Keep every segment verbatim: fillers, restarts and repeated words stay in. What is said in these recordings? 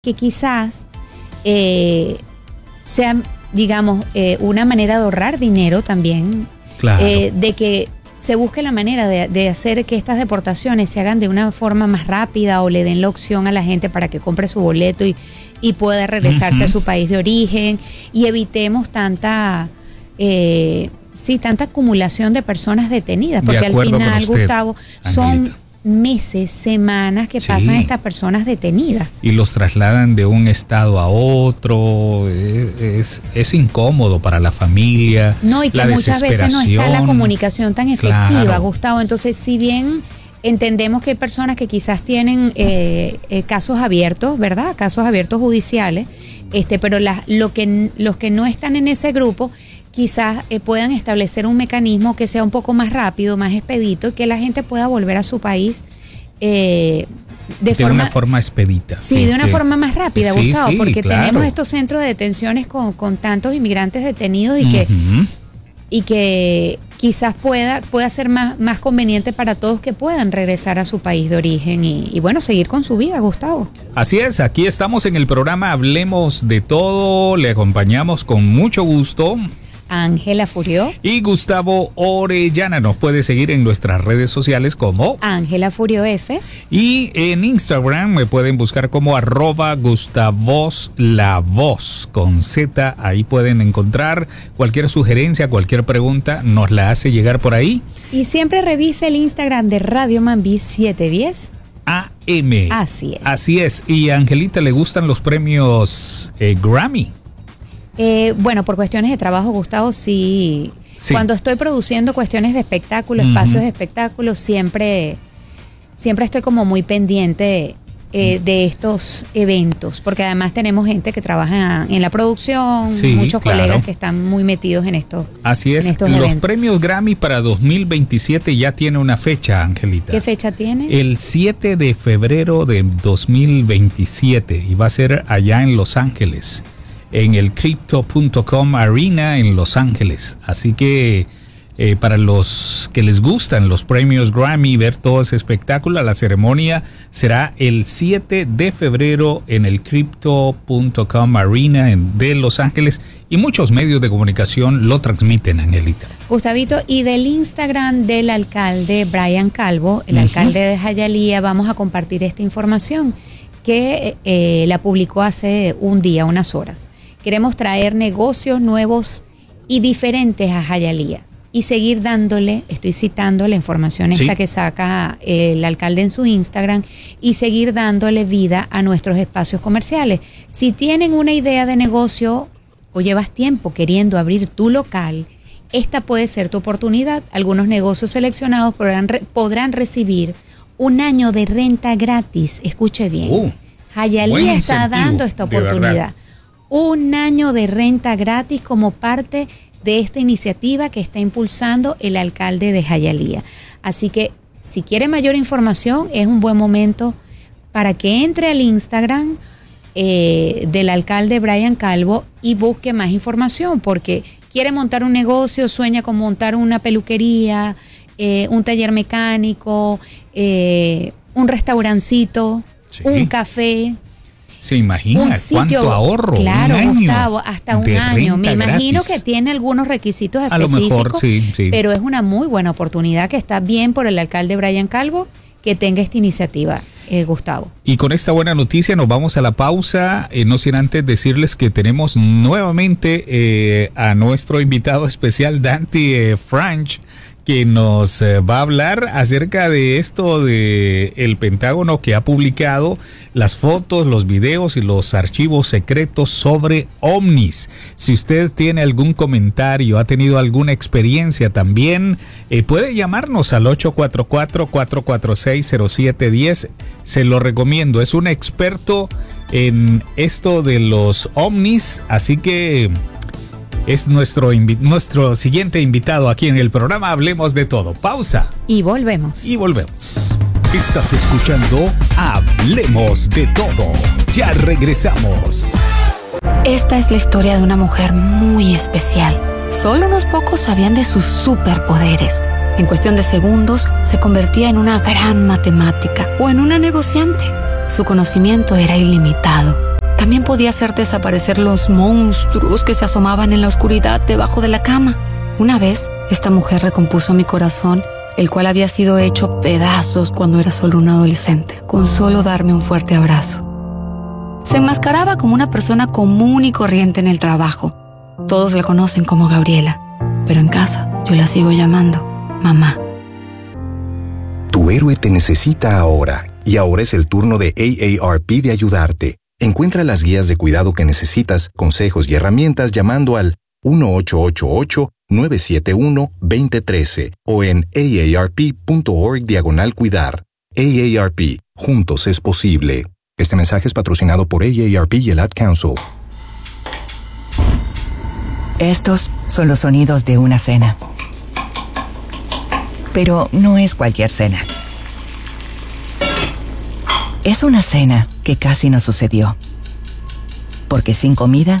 que quizás eh, sea, digamos, eh, una manera de ahorrar dinero también, claro. eh, de que se busque la manera de, de hacer que estas deportaciones se hagan de una forma más rápida o le den la opción a la gente para que compre su boleto y, y pueda regresarse uh-huh. a su país de origen, y evitemos tanta... Eh, sí, tanta acumulación de personas detenidas, porque al final, usted, Gustavo, son Angelita. meses, semanas que sí. pasan estas personas detenidas. Y los trasladan de un estado a otro, es, es, es incómodo para la familia. No, y que muchas veces no está la comunicación tan efectiva, claro. Gustavo. Entonces, si bien entendemos que hay personas que quizás tienen eh, eh, casos abiertos, ¿verdad? Casos abiertos judiciales, este, pero la, lo que, los que no están en ese grupo quizás eh, puedan establecer un mecanismo que sea un poco más rápido, más expedito, y que la gente pueda volver a su país eh, de, de forma, una forma expedita. Sí, que, de una que, forma más rápida, sí, Gustavo, sí, porque claro. tenemos estos centros de detenciones con, con tantos inmigrantes detenidos y uh-huh. que y que quizás pueda, pueda ser más, más conveniente para todos que puedan regresar a su país de origen y, y bueno, seguir con su vida, Gustavo. Así es, aquí estamos en el programa Hablemos de Todo, le acompañamos con mucho gusto Ángela Furió y Gustavo Orellana. Nos puede seguir en nuestras redes sociales como Ángela Furió F, y en Instagram me pueden buscar como arroba Gustavos la voz con Z. Ahí pueden encontrar cualquier sugerencia, cualquier pregunta, nos la hace llegar por ahí. Y siempre revise el Instagram de Radio Mambí setecientos diez A M. Así es. Así es. Y a Angelita le gustan los premios eh, Grammy. Eh, bueno, por cuestiones de trabajo, Gustavo, sí. sí. Cuando estoy produciendo cuestiones de espectáculo, uh-huh. espacios de espectáculo, siempre, siempre estoy como muy pendiente eh, uh-huh. de estos eventos, porque además tenemos gente que trabaja en la producción, sí, muchos claro. colegas que están muy metidos en estos Así es, en estos los eventos. Premios Grammy para dos mil veintisiete ya tiene una fecha, Angelita. ¿Qué fecha tiene? El siete de febrero de dos mil veintisiete, y va a ser allá en Los Ángeles, en el Crypto punto com Arena en Los Ángeles. Así que eh, para los que les gustan los premios Grammy, ver todo ese espectáculo, la ceremonia será el siete de febrero en el Crypto punto com Arena en, de Los Ángeles, y muchos medios de comunicación lo transmiten, Angelita. Gustavito, y del Instagram del alcalde Brian Calvo, el uh-huh. alcalde de Hialeah, vamos a compartir esta información que eh, la publicó hace un día, unas horas. Queremos traer negocios nuevos y diferentes a Hialeah y seguir dándole, estoy citando la información esta ¿Sí? que saca el alcalde en su Instagram, y seguir dándole vida a nuestros espacios comerciales. Si tienen una idea de negocio o llevas tiempo queriendo abrir tu local, esta puede ser tu oportunidad. Algunos negocios seleccionados podrán, podrán recibir un año de renta gratis. Escuche bien. Uh, Hialeah está dando esta oportunidad. Un año de renta gratis como parte de esta iniciativa que está impulsando el alcalde de Hialeah. Así que si quiere mayor información, es un buen momento para que entre al Instagram eh, del alcalde Brian Calvo y busque más información, porque quiere montar un negocio, sueña con montar una peluquería, eh, un taller mecánico, eh, un restaurancito, sí. un café. ¿Se imagina un sitio, cuánto ahorro? Claro, un año Gustavo, hasta un año. Me imagino gratis. que tiene algunos requisitos específicos, a lo mejor, sí, sí. pero es una muy buena oportunidad que está bien por el alcalde Brian Calvo que tenga esta iniciativa, eh, Gustavo. Y con esta buena noticia nos vamos a la pausa, eh, no sin antes decirles que tenemos nuevamente eh, a nuestro invitado especial, Dante eh, Franch, que nos eh, va a hablar acerca de esto de el Pentágono, que ha publicado las fotos, los videos y los archivos secretos sobre ovnis. Si usted tiene algún comentario, ha tenido alguna experiencia también, eh, puede llamarnos al ocho cuatro cuatro, cuatro cuatro seis, cero siete uno cero. Se lo recomiendo, es un experto en esto de los ovnis, así que es nuestro, invi- nuestro siguiente invitado aquí en el programa Hablemos de Todo. Pausa. Y volvemos. Y volvemos. Estás escuchando Hablemos de Todo. Ya regresamos. Esta es la historia de una mujer muy especial. Solo unos pocos sabían de sus superpoderes. En cuestión de segundos, se convertía en una gran matemática o en una negociante. Su conocimiento era ilimitado. también podía hacer desaparecer los monstruos que se asomaban en la oscuridad debajo de la cama. Una vez, esta mujer recompuso mi corazón, el cual había sido hecho pedazos cuando era solo un adolescente, con solo darme un fuerte abrazo. Se enmascaraba como una persona común y corriente en el trabajo. Todos la conocen como Gabriela, pero en casa yo la sigo llamando mamá. Tu héroe te necesita ahora, y ahora es el turno de A A R P de ayudarte. Encuentra las guías de cuidado que necesitas, consejos y herramientas llamando al uno ocho ocho ocho, nueve siete uno, dos cero uno tres o en aarp.org diagonal cuidar. A A R P, juntos es posible. Este mensaje es patrocinado por A A R P y el Ad Council. Estos son los sonidos de una cena. Pero no es cualquier cena. Es una cena que casi no sucedió. Porque sin comida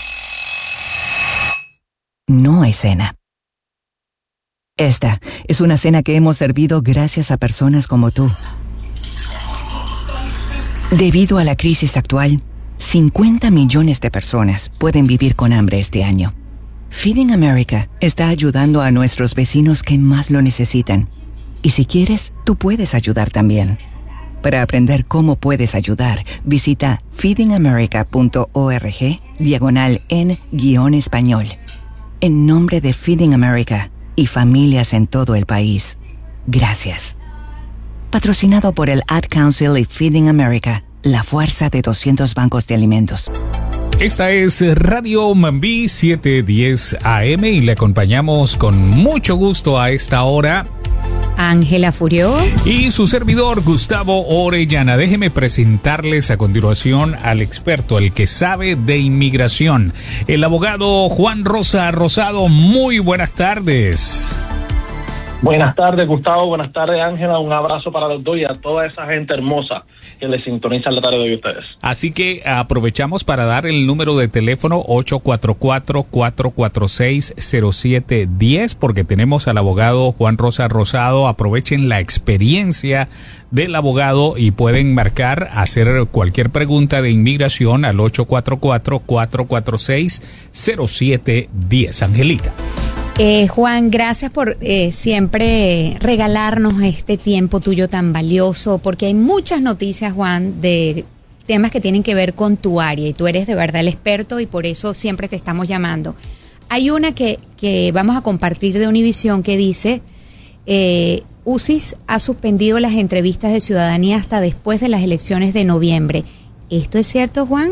no hay cena. Esta es una cena que hemos servido gracias a personas como tú. Debido a la crisis actual, cincuenta millones de personas pueden vivir con hambre este año. Feeding America está ayudando a nuestros vecinos que más lo necesitan. Y si quieres, tú puedes ayudar también. Para aprender cómo puedes ayudar, visita feedingamerica.org diagonal en guión español. En nombre de Feeding America y familias en todo el país, gracias. Patrocinado por el Ad Council y Feeding America, la fuerza de doscientos bancos de alimentos. Esta es Radio Mambí setecientos diez A M y le acompañamos con mucho gusto a esta hora Ángela Furió y su servidor Gustavo Orellana. Déjeme presentarles a continuación al experto, el que sabe de inmigración, el abogado Juan Rosa Rosado. Muy buenas tardes. Buenas tardes, Gustavo. Buenas tardes, Ángela. Un abrazo para los dos y a toda esa gente hermosa que les sintoniza la tarde de hoy ustedes. Así que aprovechamos para dar el número de teléfono ocho cuatro cuatro, cuatro cuatro seis, cero siete uno cero porque tenemos al abogado Juan Rosa Rosado. Aprovechen la experiencia del abogado y pueden marcar, hacer cualquier pregunta de inmigración al ocho cuatro cuatro, cuatro cuatro seis, cero siete uno cero. Angelita. Eh, Juan, gracias por eh, siempre regalarnos este tiempo tuyo tan valioso, porque hay muchas noticias, Juan, de temas que tienen que ver con tu área y tú eres de verdad el experto y por eso siempre te estamos llamando. Hay una que, que vamos a compartir de Univisión que dice, eh, U C I S ha suspendido las entrevistas de ciudadanía hasta después de las elecciones de noviembre. ¿Esto es cierto, Juan?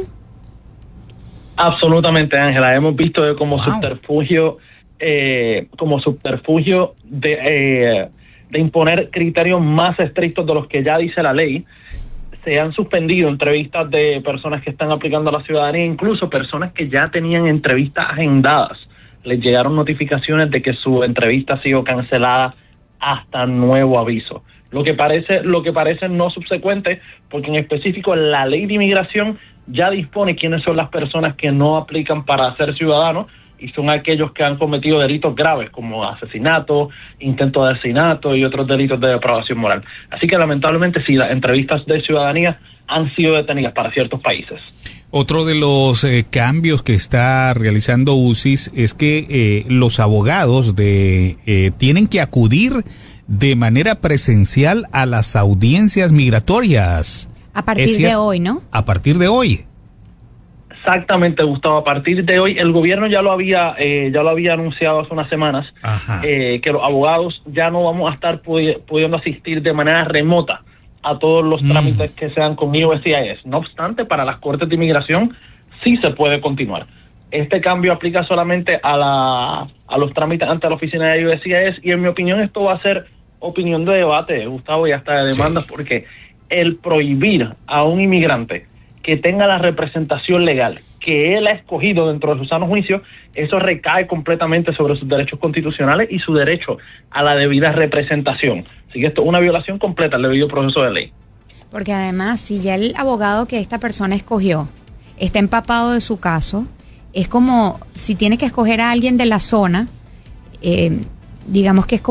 Absolutamente, Ángela. Hemos visto de como wow. subterfugio Eh, como subterfugio de, eh, de imponer criterios más estrictos de los que ya dice la ley. Se han suspendido entrevistas de personas que están aplicando a la ciudadanía, incluso personas que ya tenían entrevistas agendadas. Les llegaron notificaciones de que su entrevista ha sido cancelada hasta nuevo aviso. Lo que parece, lo que parece no subsecuente, porque en específico la ley de inmigración ya dispone quiénes son las personas que no aplican para ser ciudadanos, y son aquellos que han cometido delitos graves como asesinato, intento de asesinato y otros delitos de depravación moral. Así que lamentablemente sí, las entrevistas de ciudadanía han sido detenidas para ciertos países. Otro de los eh, cambios que está realizando U C I S es que eh, los abogados de eh, tienen que acudir de manera presencial a las audiencias migratorias. A partir de hoy, ¿no? A partir de hoy. Exactamente, Gustavo. A partir de hoy, el gobierno ya lo había eh, ya lo había anunciado hace unas semanas, eh, que los abogados ya no vamos a estar pudi- pudiendo asistir de manera remota a todos los mm. trámites que sean con U S C I S. No obstante, para las cortes de inmigración sí se puede continuar. Este cambio aplica solamente a la a los trámites ante la oficina de U S C I S y en mi opinión esto va a ser opinión de debate, Gustavo, y hasta de demandas, sí. Porque el prohibir a un inmigrante que tenga la representación legal que él ha escogido dentro de su sano juicio, eso recae completamente sobre sus derechos constitucionales y su derecho a la debida representación. Así que esto es una violación completa al debido proceso de ley. Porque además, si ya el abogado que esta persona escogió está empapado de su caso, es como si tiene que escoger a alguien de la zona, eh, digamos que es como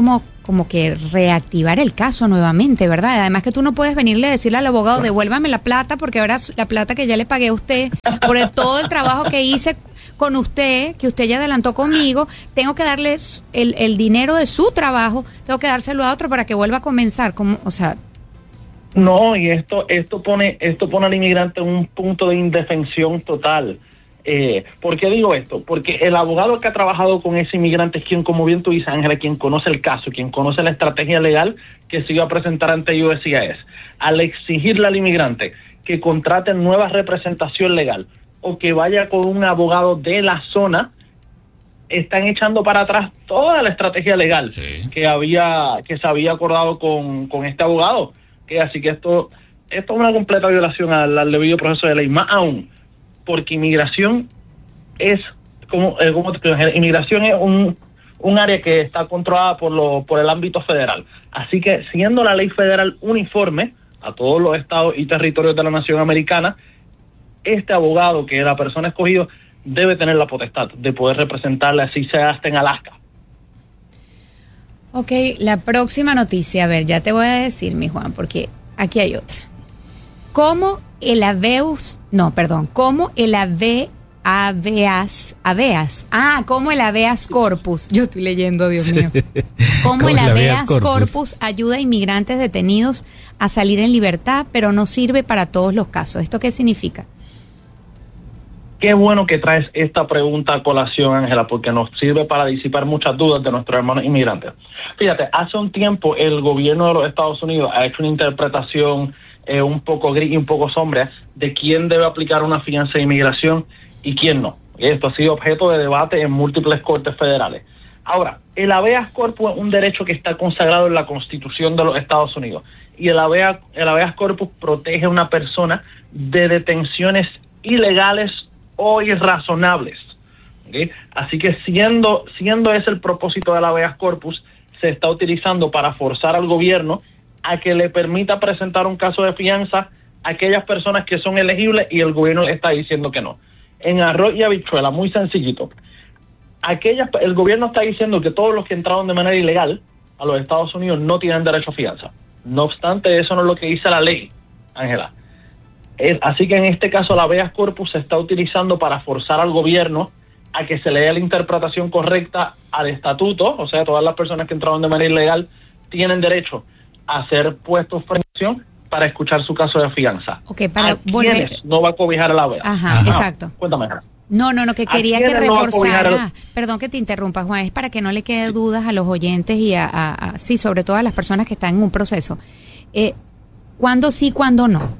como que reactivar el caso nuevamente, ¿verdad? Además que tú no puedes venirle a decirle al abogado, devuélvame la plata, porque ahora la plata que ya le pagué a usted por el, todo el trabajo que hice con usted, que usted ya adelantó conmigo, tengo que darle el, el dinero de su trabajo, tengo que dárselo a otro para que vuelva a comenzar, como, o sea... No, y esto esto pone esto pone al inmigrante en un punto de indefensión total. Eh, ¿Por qué digo esto? Porque el abogado que ha trabajado con ese inmigrante es quien, como bien tú dices, Ángela, quien conoce el caso, quien conoce la estrategia legal que se iba a presentar ante U S C I S. Al exigirle al inmigrante que contrate nueva representación legal o que vaya con un abogado de la zona, están echando para atrás toda la estrategia legal sí. que había que se había acordado con, con este abogado. Que así que esto esto es una completa violación al, al debido proceso de ley, más aún porque inmigración es como, eh, como inmigración es un un área que está controlada por lo por el ámbito federal, así que siendo la ley federal uniforme a todos los estados y territorios de la nación americana, este abogado, que es la persona escogida, debe tener la potestad de poder representarle, así sea hasta en Alaska. Ok, la próxima noticia, a ver, ya te voy a decir, mi Juan, porque aquí hay otra. ¿Cómo el habeas, no, perdón, cómo el ave, habeas, habeas, ah, cómo el habeas corpus, yo estoy leyendo, Dios mío, cómo el habeas corpus. corpus ayuda a inmigrantes detenidos a salir en libertad, pero no sirve para todos los casos? ¿Esto qué significa? Qué bueno que traes esta pregunta a colación, Ángela, porque nos sirve para disipar muchas dudas de nuestros hermanos inmigrantes. Fíjate, hace un tiempo el gobierno de los Estados Unidos ha hecho una interpretación eh, un poco gris y un poco sombría de quién debe aplicar una fianza de inmigración y quién no. Esto ha sido objeto de debate en múltiples cortes federales. Ahora, el habeas corpus es un derecho que está consagrado en la Constitución de los Estados Unidos, y el habeas, el habeas corpus protege a una persona de detenciones ilegales o irrazonables. ¿Okay? Así que siendo siendo ese el propósito del habeas corpus, se está utilizando para forzar al gobierno a que le permita presentar un caso de fianza a aquellas personas que son elegibles y el gobierno le está diciendo que no. En arroz y habichuela, muy sencillito. Aquellas, el gobierno está diciendo que todos los que entraron de manera ilegal a los Estados Unidos no tienen derecho a fianza. No obstante, eso no es lo que dice la ley, Ángela. Así que en este caso la habeas corpus se está utilizando para forzar al gobierno a que se le dé la interpretación correcta al estatuto, o sea, todas las personas que entraron de manera ilegal tienen derecho a ser puestos frente a acción para escuchar su caso de fianza. Okay, para ¿A volver... quiénes no va a cobijar el habeas? Ajá, Ajá. exacto. Cuéntame. No, no, no, que quería que reforzara, no el... perdón que te interrumpa, Juan, es para que no le quede dudas a los oyentes y a, a, a sí, sobre todo a las personas que están en un proceso. Eh, ¿Cuándo sí, cuándo no?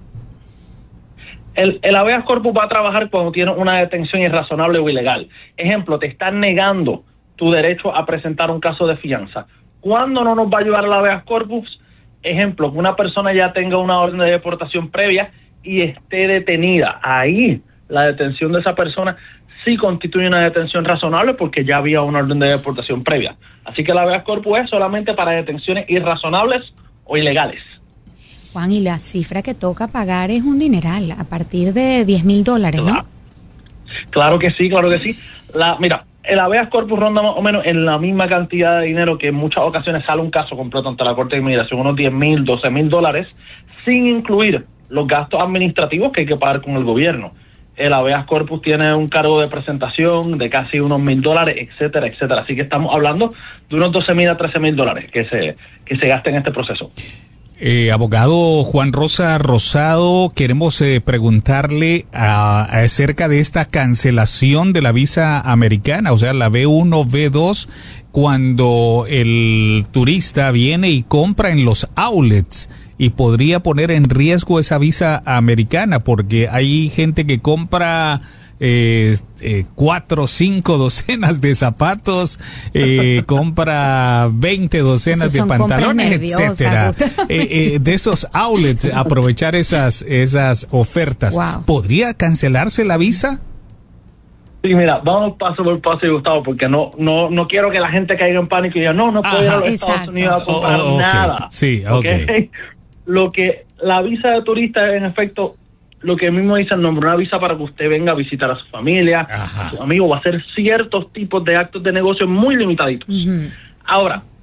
El, el habeas corpus va a trabajar cuando tienes una detención irrazonable o ilegal. Ejemplo, te están negando tu derecho a presentar un caso de fianza. ¿Cuándo no nos va a ayudar el habeas corpus? Ejemplo, que una persona ya tenga una orden de deportación previa y esté detenida. Ahí la detención de esa persona sí constituye una detención razonable porque ya había una orden de deportación previa. Así que el habeas corpus es solamente para detenciones irrazonables o ilegales. Juan, y la cifra que toca pagar es un dineral, a partir de diez mil dólares, ¿no? Claro. claro que sí, claro que sí. La, mira, el habeas corpus ronda más o menos en la misma cantidad de dinero que en muchas ocasiones sale un caso completo ante la Corte de Inmigración, unos diez mil, doce mil dólares, sin incluir los gastos administrativos que hay que pagar con el gobierno. El habeas corpus tiene un cargo de presentación de casi unos mil dólares, etcétera, etcétera. Así que estamos hablando de unos doce mil a trece mil dólares que se, que se gasten en este proceso. Eh, abogado Juan Rosa Rosado, queremos eh, preguntarle a, a acerca de esta cancelación de la visa americana, o sea, la B uno, B dos, cuando el turista viene y compra en los outlets y podría poner en riesgo esa visa americana, porque hay gente que compra Eh, eh, cuatro, cinco docenas de zapatos, eh, compra veinte docenas de pantalones, etcétera. Eh, eh, de esos outlets, aprovechar esas esas ofertas. Wow. ¿Podría cancelarse la visa? Sí, mira, vamos paso por paso, Gustavo, porque no no no quiero que la gente caiga en pánico y diga, no, no puedo ir a los Exacto. Estados Unidos a comprar oh, oh, okay. nada. Sí, okay. okay. Lo que la visa de turista, en efecto, lo que mismo dice el nombre, una visa para que usted venga a visitar a su familia, Ajá. a su amigo, o a hacer ciertos tipos de actos de negocio muy limitaditos. Uh-huh. Ahora,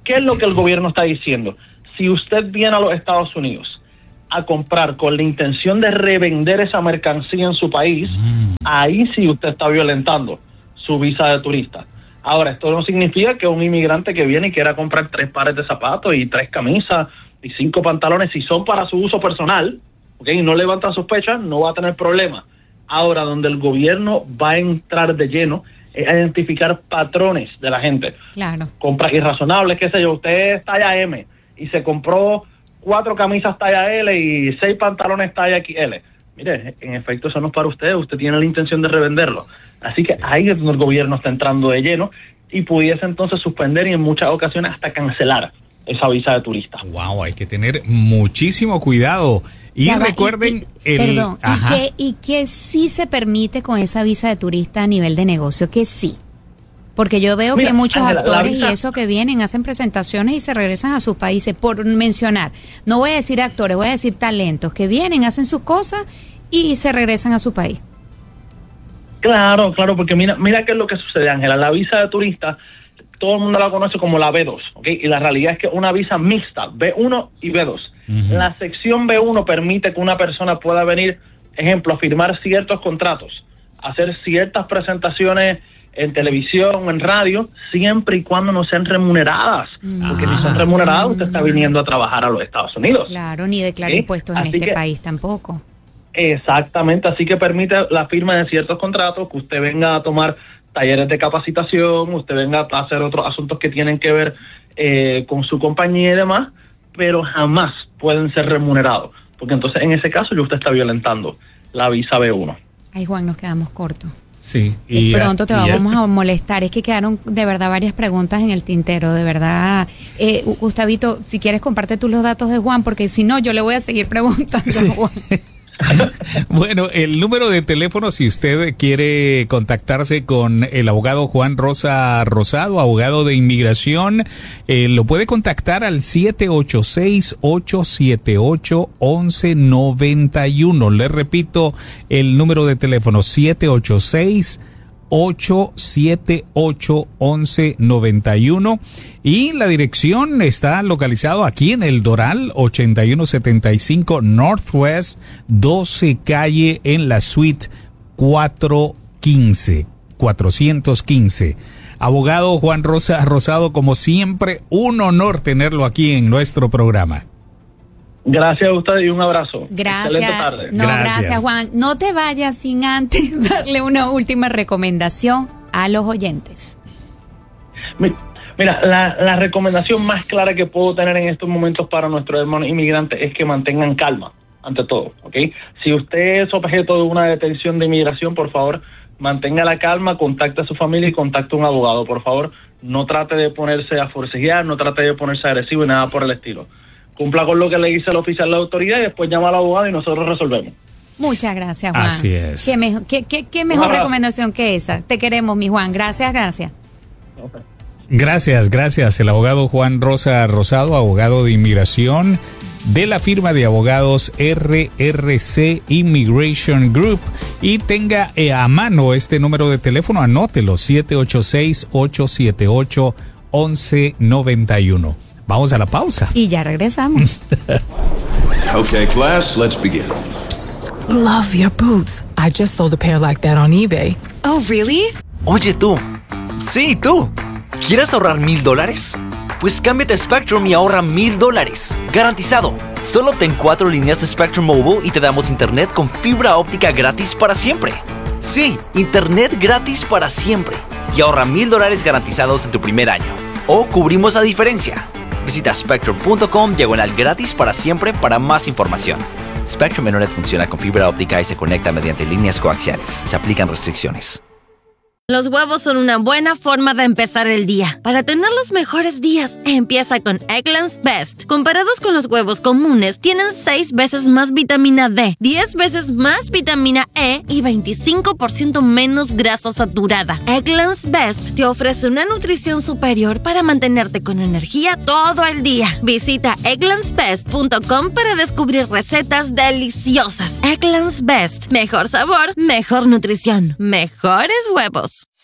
¿Qué es lo que el gobierno está diciendo? Si usted viene a los Estados Unidos a comprar con la intención de revender esa mercancía en su país, mm. ahí sí usted está violentando su visa de turista. Ahora, esto no significa que un inmigrante que viene y quiera comprar tres pares de zapatos y tres camisas y cinco pantalones, si son para su uso personal, ¿okay? Y no levanta sospechas, no va a tener problema. Ahora, donde el gobierno va a entrar de lleno es a identificar patrones de la gente. Claro. Compras irrazonables, qué sé yo, usted es talla M y se compró cuatro camisas talla L y seis pantalones talla X L. Mire, en efecto, eso no es para usted, usted tiene la intención de revenderlo. Así que ahí es donde el gobierno está entrando de lleno y pudiese entonces suspender y en muchas ocasiones hasta cancelar esa visa de turista. Wow, hay que tener muchísimo cuidado. Y ya recuerden... Va, y, y, el, perdón, y que, y que sí se permite con esa visa de turista a nivel de negocio, que sí. Porque yo veo Mira, que muchos Ángela, actores visa... y eso que vienen, hacen presentaciones y se regresan a sus países, por mencionar. No voy a decir actores, voy a decir talentos, que vienen, hacen sus cosas y se regresan a su país. Claro, claro, porque mira, mira qué es lo que sucede, Ángela. La visa de turista, todo el mundo la conoce como la B dos, ¿ok? Y la realidad es que es una visa mixta, B uno y B dos. Uh-huh. La sección B uno permite que una persona pueda venir, ejemplo, a firmar ciertos contratos, hacer ciertas presentaciones en televisión o en radio, siempre y cuando no sean remuneradas. Uh-huh. Porque si son remuneradas, usted está viniendo a trabajar a los Estados Unidos. Claro, ni declara ¿sí? impuestos en Así este que, país tampoco. Exactamente, así que permite la firma de ciertos contratos, que usted venga a tomar talleres de capacitación, usted venga a hacer otros asuntos que tienen que ver eh, con su compañía y demás, pero jamás pueden ser remunerados, porque entonces en ese caso ya usted está violentando la visa B uno. Ay, Juan, nos quedamos cortos. Sí. Y, y pronto te y vamos a molestar. Es que quedaron de verdad varias preguntas en el tintero, de verdad. Eh, Gustavito, si quieres comparte tú los datos de Juan, porque si no yo le voy a seguir preguntando sí. a Juan. Bueno, el número de teléfono si usted quiere contactarse con el abogado Juan Rosa Rosado, abogado de inmigración, eh, lo puede contactar al siete ocho seis, ocho siete ocho, once noventa y uno. Le repito el número de teléfono siete ocho seis, ocho siete ocho, once noventa y uno, y la dirección está localizado aquí en El Doral, ochenta y uno setenta y cinco Northwest doce calle en la suite cuatrocientos quince, cuatrocientos quince. Abogado Juan Rosa Rosado, como siempre, un honor tenerlo aquí en nuestro programa. Gracias a usted y un abrazo. Gracias. Excelente tarde. No, gracias. gracias, Juan. No te vayas sin antes darle una última recomendación a los oyentes. Mira, la, la recomendación más clara que puedo tener en estos momentos para nuestros hermanos inmigrantes es que mantengan calma, ante todo, ¿ok? Si usted es objeto de una detención de inmigración, por favor, mantenga la calma, contacte a su familia y contacte a un abogado, por favor. No trate de ponerse a forcejear, no trate de ponerse agresivo y nada por el estilo. Cumpla con lo que le dice el oficial de la autoridad y después llama al abogado y nosotros resolvemos. Muchas gracias, Juan. Así es. Qué, mejor, qué, qué, qué mejor Ojalá. recomendación que esa. Te queremos, mi Juan. Gracias, gracias. Okay. Gracias, gracias. El abogado Juan Rosa Rosado, abogado de inmigración de la firma de abogados R R C Immigration Group. Y tenga eh, a mano este número de teléfono, anótelo, siete ocho seis, ocho siete ocho, once noventa y uno. Vamos a la pausa. Y ya regresamos. Okay, class, let's begin. Psst, love your boots. I just sold a pair like that on eBay. Oh, really? Oye, tú. Sí, tú. ¿Quieres ahorrar mil dólares? Pues cámbiate a Spectrum y ahorra mil dólares. Garantizado. Solo obtén cuatro líneas de Spectrum Mobile y te damos internet con fibra óptica gratis para siempre. Sí, internet gratis para siempre. Y ahorra mil dólares garantizados en tu primer año. O cubrimos la diferencia. Visita spectrum punto com diagonal gratis para siempre para más información. Spectrum Internet funciona con fibra óptica y se conecta mediante líneas coaxiales. Se aplican restricciones. Los huevos son una buena forma de empezar el día. Para tener los mejores días, empieza con Eggland's Best. Comparados con los huevos comunes, tienen seis veces más vitamina D, diez veces más vitamina E y veinticinco por ciento menos grasa saturada. Eggland's Best te ofrece una nutrición superior para mantenerte con energía todo el día. Visita egglands best punto com para descubrir recetas deliciosas. Eggland's Best. Mejor sabor, mejor nutrición, mejores huevos.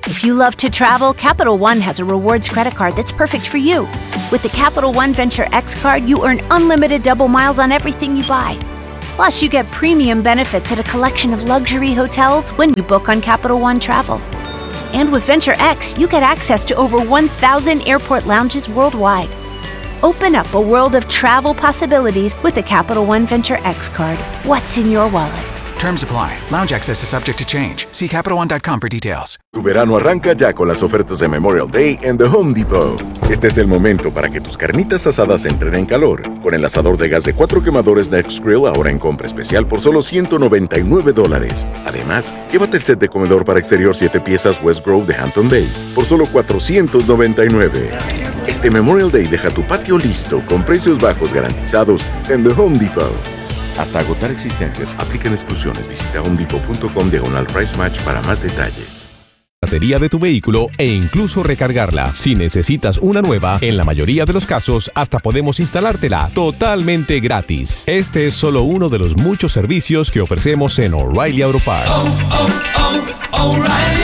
If you love to travel, Capital One has a rewards credit card that's perfect for you. With the Capital One Venture X card, you earn unlimited double miles on everything you buy. Plus, you get premium benefits at a collection of luxury hotels when you book on Capital One Travel. And with Venture X, you get access to over one thousand airport lounges worldwide. Open up a world of travel possibilities with the Capital One Venture X card. What's in your wallet? Terms apply. Lounge access is subject to change. See Capital One dot com for details. Tu verano arranca ya con las ofertas de Memorial Day en The Home Depot. Este es el momento para que tus carnitas asadas entren en calor. Con el asador de gas de cuatro quemadores Next Grill ahora en compra especial por solo ciento noventa y nueve dólares. Además, llévate el set de comedor para exterior siete piezas West Grove de Hampton Bay por solo cuatrocientos noventa y nueve. Este Memorial Day deja tu patio listo con precios bajos garantizados en The Home Depot. Hasta agotar existencias, aplican exclusiones. Visita homedepot punto com diagonal price match para más detalles. Batería de tu vehículo e incluso recargarla. Si necesitas una nueva, en la mayoría de los casos hasta podemos instalártela totalmente gratis. Este es solo uno de los muchos servicios que ofrecemos en O'Reilly Auto Parts. Oh, oh, oh,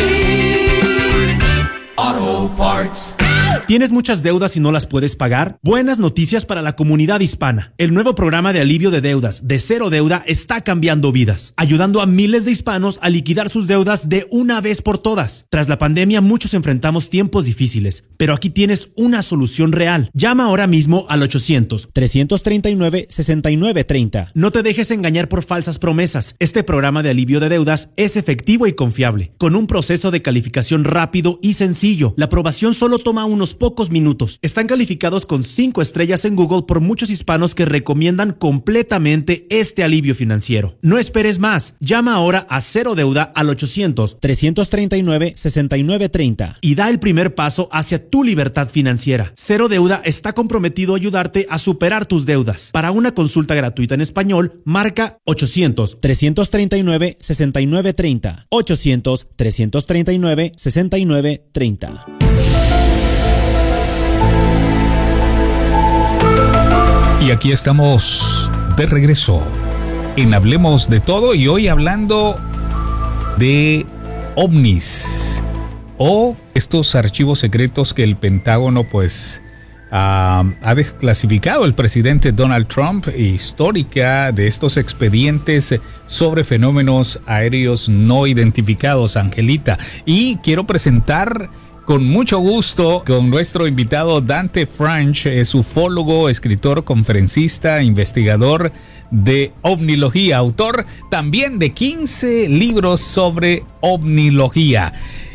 O'Reilly Auto Parts. ¿Tienes muchas deudas y no las puedes pagar? Buenas noticias para la comunidad hispana. El nuevo programa de alivio de deudas de Cero Deuda está cambiando vidas, ayudando a miles de hispanos a liquidar sus deudas de una vez por todas. Tras la pandemia, muchos enfrentamos tiempos difíciles, pero aquí tienes una solución real. Llama ahora mismo al ochocientos, trescientos treinta y nueve, sesenta y nueve treinta. No te dejes engañar por falsas promesas. Este programa de alivio de deudas es efectivo y confiable, con un proceso de calificación rápido y sencillo. La aprobación solo toma unos pocos minutos. Están calificados con cinco estrellas en Google por muchos hispanos que recomiendan completamente este alivio financiero. No esperes más. Llama ahora a Cero Deuda al ochocientos, trescientos treinta y nueve, sesenta y nueve treinta y da el primer paso hacia tu libertad financiera. Cero Deuda está comprometido a ayudarte a superar tus deudas. Para una consulta gratuita en español, marca ochocientos, trescientos treinta y nueve, sesenta y nueve treinta. ochocientos, trescientos treinta y nueve, sesenta y nueve treinta. Y aquí estamos de regreso en Hablemos de Todo, y hoy hablando de ovnis o estos archivos secretos que el Pentágono pues uh, ha desclasificado el presidente Donald Trump, histórica de estos expedientes sobre fenómenos aéreos no identificados, Angelita. Y quiero presentar con mucho gusto con nuestro invitado Dante French, es ufólogo, escritor, conferencista, investigador de ovnilogía, autor también de quince libros sobre ovnilogía.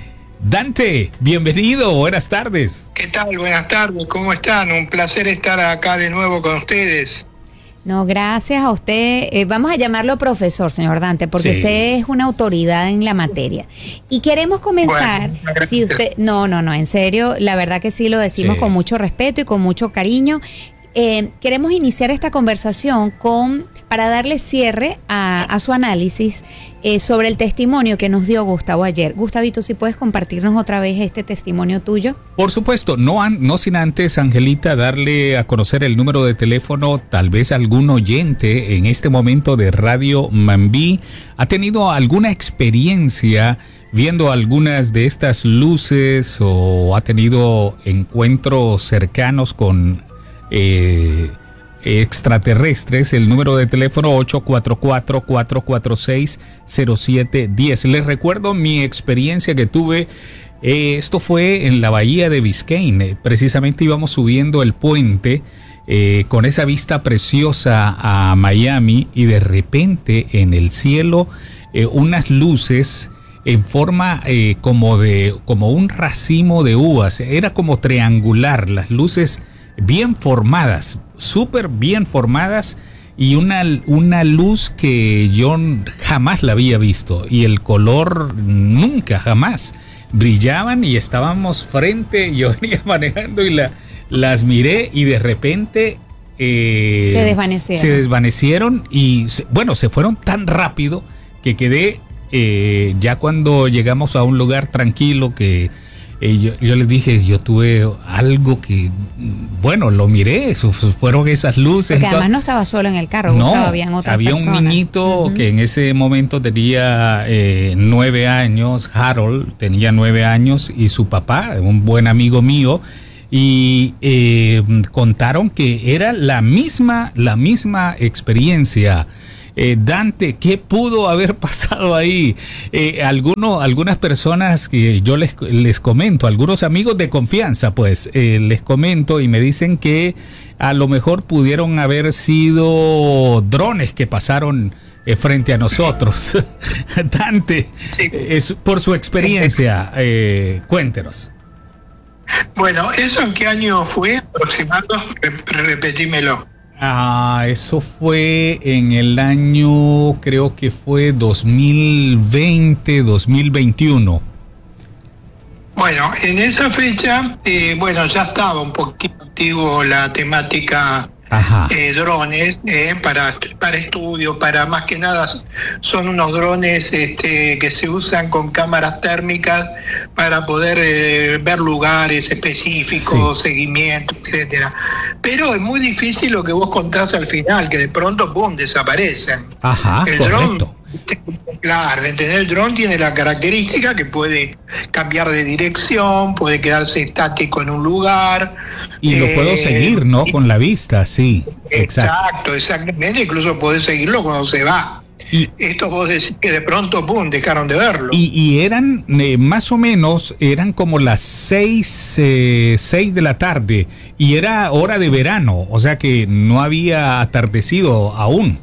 Dante, bienvenido, buenas tardes. ¿Qué tal? Buenas tardes, ¿cómo están? Un placer estar acá de nuevo con ustedes. No, gracias a usted. Eh, vamos a llamarlo profesor, señor Dante, porque sí, usted es una autoridad en la materia. Y queremos comenzar, bueno, si usted, no, no, no, en serio, la verdad que sí lo decimos sí, con mucho respeto y con mucho cariño. Eh, queremos iniciar esta conversación con para darle cierre a, a su análisis eh, sobre el testimonio que nos dio Gustavo ayer. Gustavito, si puedes compartirnos otra vez este testimonio tuyo. Por supuesto, no, an, no sin antes, Angelita, darle a conocer el número de teléfono. Tal vez algún oyente en este momento de Radio Mambí ha tenido alguna experiencia viendo algunas de estas luces o ha tenido encuentros cercanos con Eh, extraterrestres. El número de teléfono ocho cuatro cuatro, cuatro cuatro seis, cero siete uno cero. Les recuerdo mi experiencia que tuve. Eh, esto fue en la bahía de Biscayne. Eh, precisamente íbamos subiendo el puente eh, con esa vista preciosa a Miami, y de repente en el cielo eh, unas luces en forma eh, como de como un racimo de uvas. Era como triangular, las luces bien formadas, súper bien formadas, y una, una luz que yo jamás la había visto, y el color nunca, jamás. Brillaban y estábamos frente, yo venía manejando y la, las miré, y de repente eh, se desvanecieron. Se desvanecieron y se, bueno, se fueron tan rápido que quedé, eh, ya cuando llegamos a un lugar tranquilo que eh, yo, yo les dije, yo tuve algo que, bueno, lo miré, su, su, fueron esas luces. Porque además no estaba solo en el carro, no, habían otras había personas. un niñito uh-huh. que en ese momento tenía eh, nueve años, Harold tenía nueve años, y su papá, un buen amigo mío, y eh, contaron que era la misma, la misma experiencia. Eh, Dante, ¿qué pudo haber pasado ahí? Eh, alguno, algunas personas que yo les, les comento, algunos amigos de confianza, pues, eh, les comento y me dicen que a lo mejor pudieron haber sido drones que pasaron eh, frente a nosotros. Dante, sí. eh, por su experiencia, eh, cuéntenos. Bueno, ¿eso en qué año fue aproximado? Repetímelo. Ah, eso fue en el año, creo que fue dos mil veinte, dos mil veintiuno. Bueno, en esa fecha, eh, bueno, ya estaba un poquito activo la temática eh, drones eh, para, para estudio, para más que nada son unos drones este, que se usan con cámaras térmicas para poder eh, ver lugares específicos, sí. seguimiento, etcétera. Pero es muy difícil lo que vos contás al final, que de pronto, ¡pum!, desaparecen. Ajá, el correcto. Dron, claro, ¿entendés? El dron tiene la característica que puede cambiar de dirección, puede quedarse estático en un lugar. Y lo eh, puedo seguir, ¿no? Con la vista, sí. Exacto, exacto, exactamente. Incluso podés seguirlo cuando se va. Y esto vos decís que de pronto, pum, dejaron de verlo. Y, y eran, eh, más o menos, eran como las seis, eh, seis de la tarde, y era hora de verano, o sea que no había atardecido aún.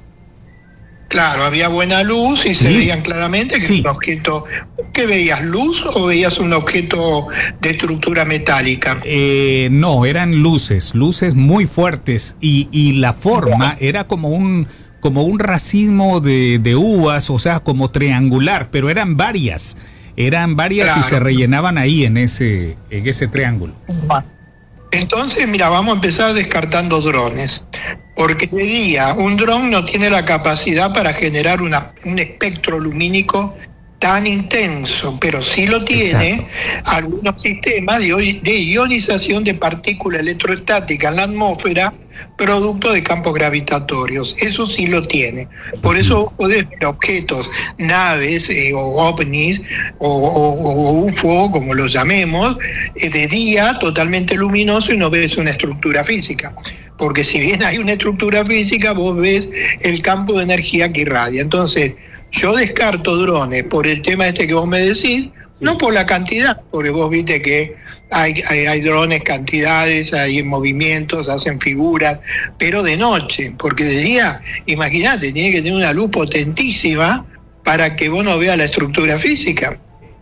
Claro, había buena luz y se sí. veían claramente que sí. era un objeto. ¿Qué veías, luz o veías un objeto de estructura metálica? Eh, no, eran luces, luces muy fuertes, y, y la forma era como un... como un racimo de, de uvas, o sea, como triangular, pero eran varias, eran varias claro. y se rellenaban ahí en ese, en ese triángulo. Entonces, mira, vamos a empezar descartando drones, porque de día un dron no tiene la capacidad para generar una, un espectro lumínico tan intenso, pero sí lo tiene Exacto. algunos sistemas de, de ionización de partícula electrostática en la atmósfera producto de campos gravitatorios. Eso sí lo tiene. Por eso podés ver objetos, naves eh, o ovnis o, o, o U F O, como lo llamemos, eh, de día totalmente luminoso y no ves una estructura física. Porque si bien hay una estructura física, vos ves el campo de energía que irradia. Entonces, yo descarto drones por el tema este que vos me decís, sí. no por la cantidad, porque vos viste que hay, hay, hay drones, cantidades, hay movimientos, hacen figuras, pero de noche, porque de día, imagínate, tiene que tener una luz potentísima para que vos no veas la estructura física.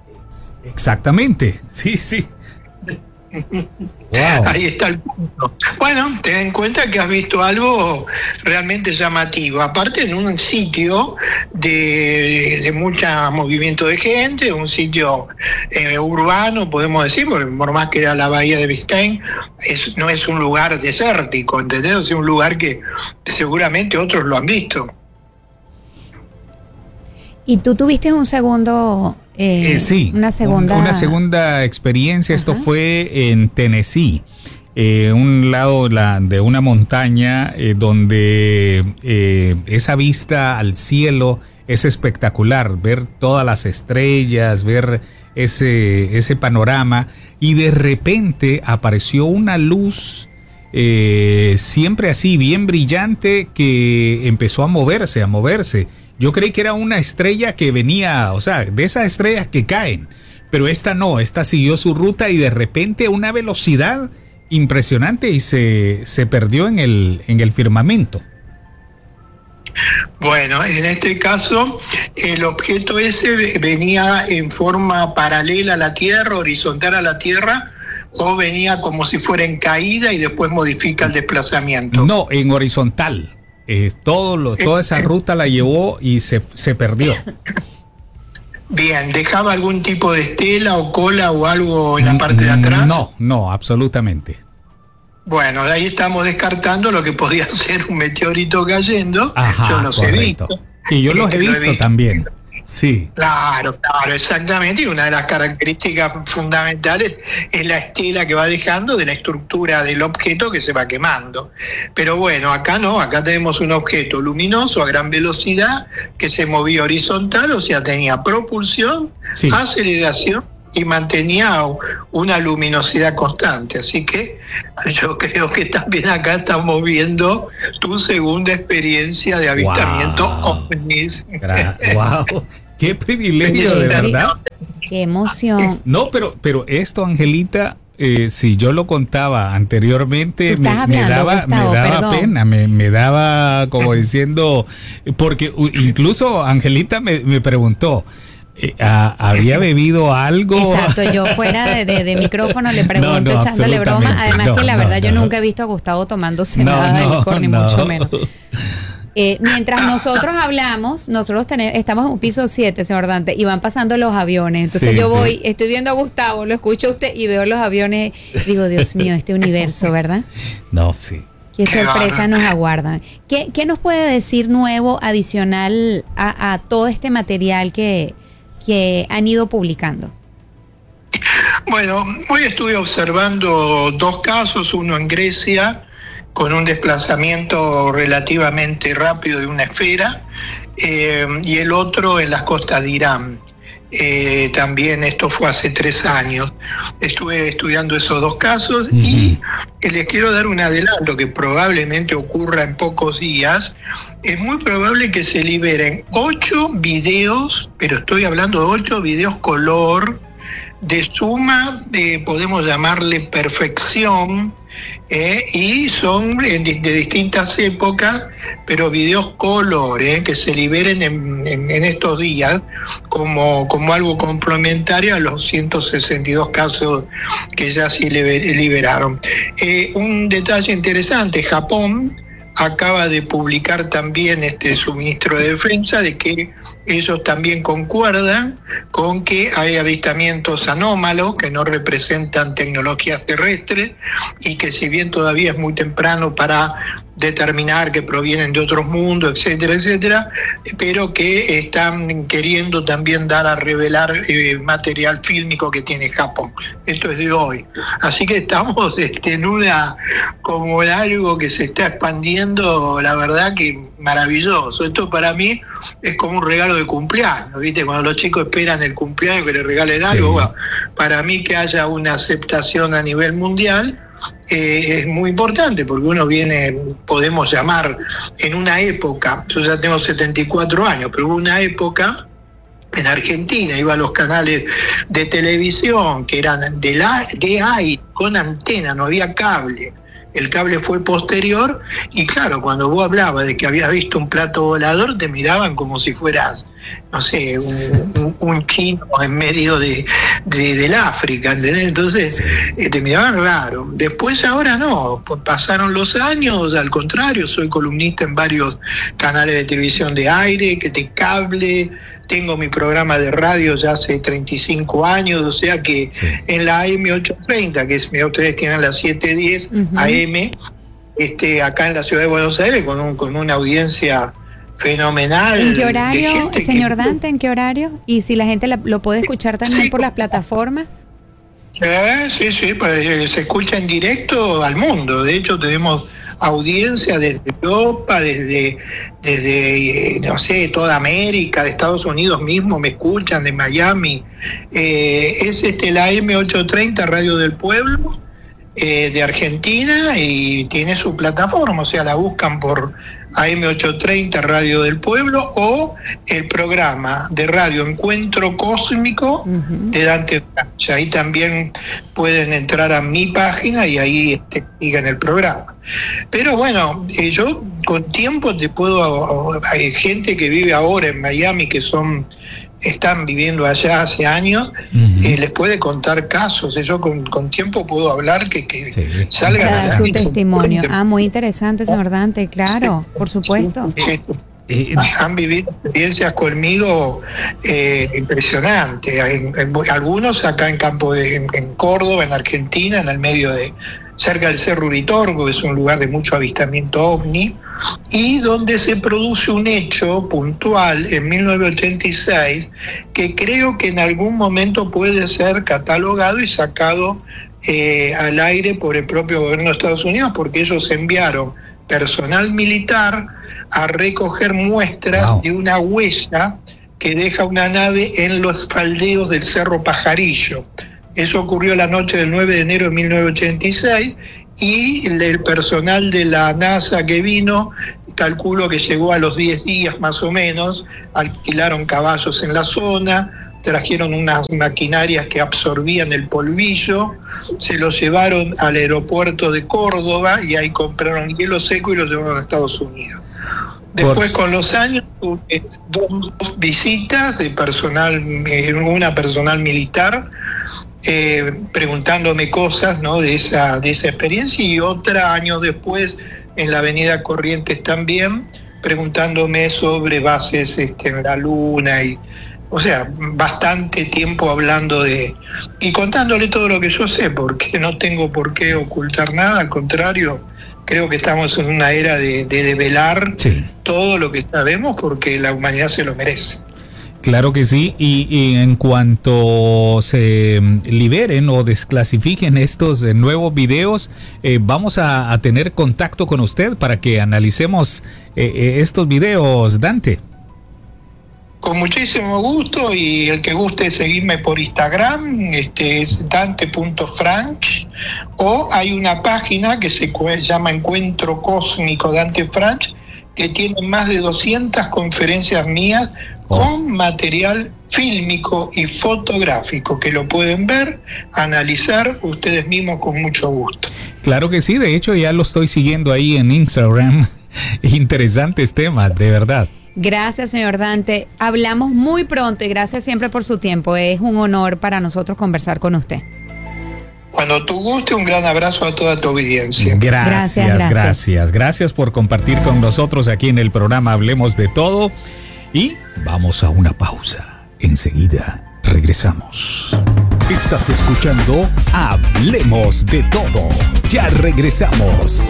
Exactamente, sí, sí. Wow. Ahí está el punto. Bueno, ten en cuenta que has visto algo realmente llamativo, aparte en un sitio de, de mucho movimiento de gente, un sitio eh, urbano, podemos decir, porque por más que era la bahía de Biscayne, es, no es un lugar desértico, ¿entendés? Es un lugar que seguramente otros lo han visto. Y tú tuviste un segundo, eh, eh, sí, una segunda, un, una segunda experiencia. Ajá. Esto fue en Tennessee, eh, un lado la, de una montaña eh, donde eh, esa vista al cielo es espectacular, ver todas las estrellas, ver ese ese panorama, y de repente apareció una luz. Eh, siempre así, bien brillante, que empezó a moverse, a moverse. Yo creí que era una estrella que venía, o sea, de esas estrellas que caen, pero esta no, esta siguió su ruta y de repente una velocidad impresionante y se, se perdió en el, en el firmamento. Bueno, en este caso, el objeto ese venía en forma paralela a la Tierra, horizontal a la Tierra, o venía como si fuera en caída y después modifica el desplazamiento. No, en horizontal. Eh, todo lo, toda esa ruta la llevó y se, se perdió. Bien, ¿dejaba algún tipo de estela o cola o algo en la parte de atrás? No, no, absolutamente. Bueno, de ahí estamos descartando lo que podía ser un meteorito cayendo. Ajá, yo los correcto. he visto. Y yo los he visto, he visto también. Sí. Claro, claro, exactamente. Y una de las características fundamentales es la estela que va dejando de la estructura del objeto que se va quemando. Pero bueno, acá no, acá tenemos un objeto luminoso a gran velocidad que se movía horizontal, o sea, tenía propulsión, sí, aceleración y mantenía una luminosidad constante. Así que yo creo que también acá estamos viendo tu segunda experiencia de avistamiento wow. ovnis. Wow, qué privilegio, de verdad. Qué emoción. No, pero, pero esto, Angelita, eh, si yo lo contaba anteriormente, me, hablando, me daba, Gustavo, me daba pena, me, me daba como diciendo, porque incluso Angelita me, me preguntó, ¿había bebido algo? Exacto, yo fuera de, de, de micrófono le pregunto, no, no, echándole broma. Además no, que la verdad no, yo no. nunca he visto a Gustavo tomándose no, nada de licor, ni no. mucho menos. Eh, mientras nosotros hablamos, nosotros tenemos, estamos en un piso siete, señor Dante, y van pasando los aviones. Entonces sí, yo voy, sí. estoy viendo a Gustavo, lo escucho a usted y veo los aviones. Digo, Dios mío, este universo, ¿verdad? No, sí. Qué sorpresa nos aguardan. ¿Qué, qué nos puede decir nuevo, adicional a, a todo este material que... que han ido publicando? Bueno, hoy estuve observando dos casos, uno en Grecia, con un desplazamiento relativamente rápido de una esfera, eh, y el otro en las costas de Irán. Eh, también esto fue hace tres años. Estuve estudiando esos dos casos uh-huh. y les quiero dar un adelanto que probablemente ocurra en pocos días. Es muy probable que se liberen ocho videos, pero estoy hablando de ocho videos color, de suma, eh, podemos llamarle perfección, eh, y son de, de distintas épocas, pero videos color, eh, que se liberen en, en, en estos días como, como algo complementario a los ciento sesenta y dos casos que ya se liberaron. Eh, un detalle interesante, Japón acaba de publicar también este su ministro de Defensa de que ellos también concuerdan con que hay avistamientos anómalos que no representan tecnologías terrestres y que si bien todavía es muy temprano para determinar que provienen de otros mundos, etcétera, etcétera, pero que están queriendo también dar a revelar eh, material fílmico que tiene Japón. Esto es de hoy. Así que estamos este, en una, como algo que se está expandiendo, la verdad que maravilloso. Esto para mí es como un regalo de cumpleaños, ¿viste? Cuando los chicos esperan el cumpleaños que les regalen algo, sí. Bueno, para mí que haya una aceptación a nivel mundial, Eh, es muy importante porque uno viene, podemos llamar, en una época, yo ya tengo setenta y cuatro años, pero hubo una época en Argentina, iba a los canales de televisión que eran de, la, de aire, con antena, no había cable. El cable fue posterior y claro, cuando vos hablabas de que habías visto un plato volador, te miraban como si fueras, no sé, un, un, un chino en medio de, de del África, ¿entendés? Entonces sí. eh, te miraban raro. Después ahora no, pues pasaron los años, al contrario, soy columnista en varios canales de televisión de aire, que de cable. Tengo mi programa de radio ya hace treinta y cinco años, o sea que sí. en la A M ochocientos treinta, que es, ustedes tienen la setecientos diez uh-huh. A M, este, acá en la ciudad de Buenos Aires, con, un, con una audiencia fenomenal. ¿En qué horario, señor que... Dante, en qué horario? Y si la gente la, lo puede escuchar también sí. por las plataformas. Sí, sí, sí, pues, se escucha en directo al mundo. De hecho, tenemos audiencia desde Europa, desde, desde no sé, toda América, de Estados Unidos mismo me escuchan, de Miami. Eh, es este la A M ochocientos treinta, Radio del Pueblo, eh, de Argentina, y tiene su plataforma, o sea, la buscan por A M ochocientos treinta, Radio del Pueblo, o el programa de radio Encuentro Cósmico uh-huh. de Dante Franch. Ahí también pueden entrar a mi página y ahí este, sigan el programa. Pero bueno, eh, yo con tiempo te puedo, hay gente que vive ahora en Miami que son están viviendo allá hace años, uh-huh. eh, les puede contar casos. Yo con, con tiempo puedo hablar que, que sí. salgan a dar su testimonio. Ah, muy interesante, señor Dante, claro, por supuesto. Sí. Eh, han vivido experiencias conmigo eh, impresionantes. En, en, algunos acá en Campo de, en, en Córdoba, en Argentina, en el medio de cerca del Cerro Uritorco, que es un lugar de mucho avistamiento ovni. y donde se produce un hecho puntual en mil novecientos ochenta y seis que creo que en algún momento puede ser catalogado y sacado eh, al aire por el propio gobierno de Estados Unidos, porque ellos enviaron personal militar a recoger muestras wow. de una huella que deja una nave en los faldeos del Cerro Pajarillo. Eso ocurrió la noche del nueve de enero de mil novecientos ochenta y seis, y el personal de la NASA que vino, calculo que llegó a los diez días más o menos, alquilaron caballos en la zona, trajeron unas maquinarias que absorbían el polvillo, se lo llevaron al aeropuerto de Córdoba y ahí compraron hielo seco y lo llevaron a Estados Unidos. Después, con los años, tuve dos visitas de personal, una personal militar, eh, preguntándome cosas, ¿no?, de esa, de esa experiencia, y otra años después en la avenida Corrientes también, preguntándome sobre bases este, en la Luna, y, o sea, bastante tiempo hablando de... y contándole todo lo que yo sé, porque no tengo por qué ocultar nada, al contrario. Creo que estamos en una era de, de develar sí. todo lo que sabemos, porque la humanidad se lo merece. Claro que sí, y, y en cuanto se liberen o desclasifiquen estos eh, nuevos videos, eh, vamos a, a tener contacto con usted para que analicemos eh, eh, estos videos, Dante. Con muchísimo gusto, y el que guste seguirme por Instagram, este es dante punto franch, o hay una página que se llama Encuentro Cósmico Dante Franch, que tiene más de doscientas conferencias mías oh. con material fílmico y fotográfico, que lo pueden ver, analizar ustedes mismos con mucho gusto. Claro que sí, de hecho ya lo estoy siguiendo ahí en Instagram. Interesantes temas, de verdad. Gracias, señor Dante. Hablamos muy pronto y gracias siempre por su tiempo. Es un honor para nosotros conversar con usted. Cuando tú guste, un gran abrazo a toda tu audiencia. Gracias, gracias, gracias. Gracias, gracias por compartir con nosotros aquí en el programa Hablemos de Todo. Y vamos a una pausa. Enseguida regresamos. Estás escuchando Hablemos de Todo. Ya regresamos.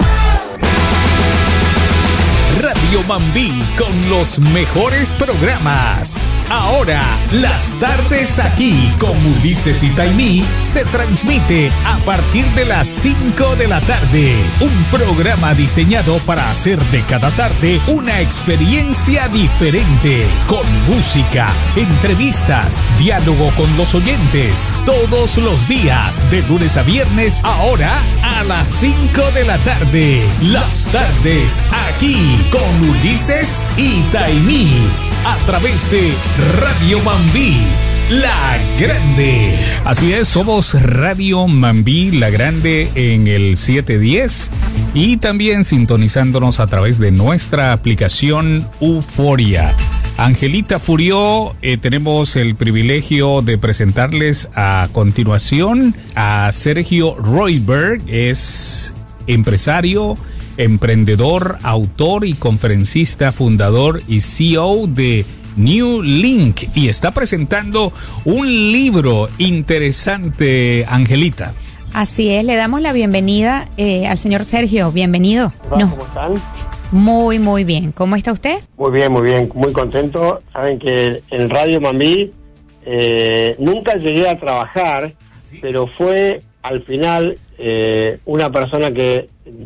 Radio Mambí con los mejores programas. Ahora, las tardes aquí con Ulises y Taimí se transmite a partir de las cinco de la tarde. Un programa diseñado para hacer de cada tarde una experiencia diferente. Con música, entrevistas, diálogo con los oyentes. Todos los días, de lunes a viernes, ahora a las cinco de la tarde. Las tardes aquí con Ulises y Taimí, a través de Radio Mambí, La Grande. Así es, somos Radio Mambí, La Grande en el siete diez, y también sintonizándonos a través de nuestra aplicación Euforia. Angelita Furió, eh, tenemos el privilegio de presentarles a continuación a Sergio Royberg. Es empresario, emprendedor, autor y conferencista, fundador y C E O de New Link, y está presentando un libro interesante, Angelita. Así es, le damos la bienvenida eh, al señor Sergio. Bienvenido. Hola, ¿cómo están? Muy, muy bien. ¿Cómo está usted? Muy bien, muy bien, muy contento. Saben que en Radio Mambí eh, nunca llegué a trabajar, ¿sí? Pero fue al final eh, una persona que